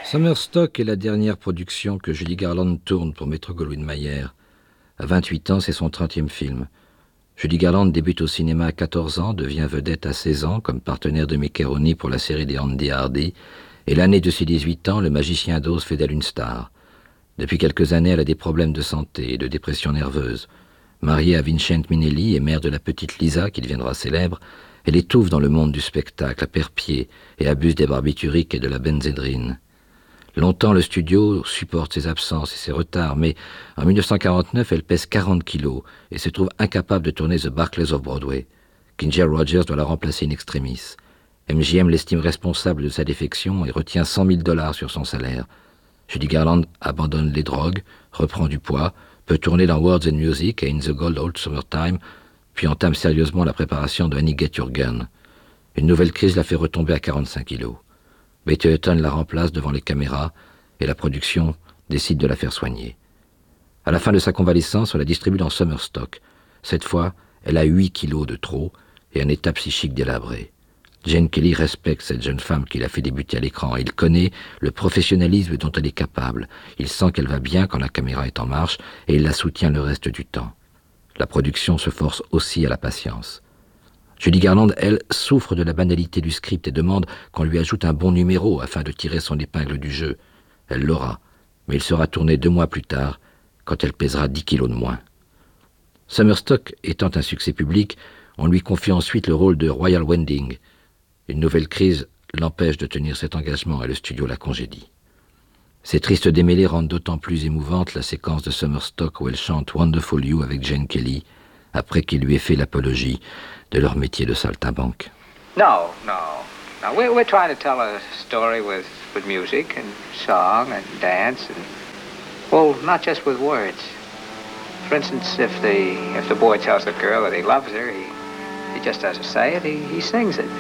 Summerstock est la dernière production que Judy Garland tourne pour Metro-Goldwyn-Mayer. À 28 ans, c'est son 30e film. Judy Garland débute au cinéma à 14 ans, devient vedette à 16 ans comme partenaire de Mickey Rooney pour la série des Andy Hardy, et l'année de ses 18 ans, le magicien d'Oz fait d'elle une star. Depuis quelques années, elle a des problèmes de santé et de dépression nerveuse. Mariée à Vincent Minnelli et mère de la petite Lisa, qui deviendra célèbre, elle étouffe dans le monde du spectacle à père-pied et abuse des barbituriques et de la benzédrine. Longtemps, le studio supporte ses absences et ses retards, mais en 1949, elle pèse 40 kilos et se trouve incapable de tourner The Barclays of Broadway. Ginger Rogers doit la remplacer in extremis. MGM l'estime responsable de sa défection et retient $100,000 sur son salaire. Judy Garland abandonne les drogues, reprend du poids, peut tourner dans Words and Music et In the Gold Old Summertime, puis entame sérieusement la préparation de Annie Get Your Gun. Une nouvelle crise la fait retomber à 45 kilos. Betty Hutton la remplace devant les caméras et la production décide de la faire soigner. À la fin de sa convalescence, on la distribue dans Summerstock. Cette fois, elle a 8 kilos de trop et un état psychique délabré. Gene Kelly respecte cette jeune femme qui l'a fait débuter à l'écran. Il connaît le professionnalisme dont elle est capable. Il sent qu'elle va bien quand la caméra est en marche et il la soutient le reste du temps. La production se force aussi à la patience. Judy Garland, elle, souffre de la banalité du script et demande qu'on lui ajoute un bon numéro afin de tirer son épingle du jeu. Elle l'aura, mais il sera tourné 2 mois plus tard, quand elle pèsera 10 kilos de moins. Summerstock étant un succès public, on lui confie ensuite le rôle de Royal Wending. Une nouvelle crise l'empêche de tenir cet engagement et le studio la congédie. Ces tristes démêlés rendent d'autant plus émouvante la séquence de Summerstock où elle chante Wonderful You avec Gene Kelly, après qu'il lui ait fait l'apologie de leur métier de saltimbanque. No. We're trying to tell a story with music and song and dance and, well, not just with words. For instance, if the boy tells the girl that he loves her, he just doesn't say it, he sings it.